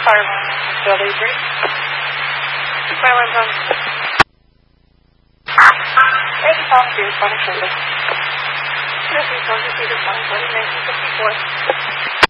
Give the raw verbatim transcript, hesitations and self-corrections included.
Fire one, Charlie three. Fire one, Tom. Thank you, Tom, for your responding service. This is one, two, three, one, nineteen fifty-four.